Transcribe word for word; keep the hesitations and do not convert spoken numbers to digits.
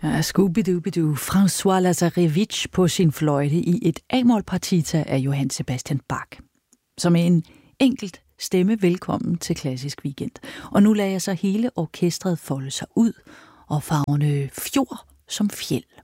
Ja, Scooby-Dooby-Doo. François Lazarevich på sin fløjte i et A-mol partita af Johann Sebastian Bach. Som en enkelt stemme velkommen til Klassisk Weekend. Og nu lader jeg så hele orkestret folde sig ud og favne fjord som fjeld.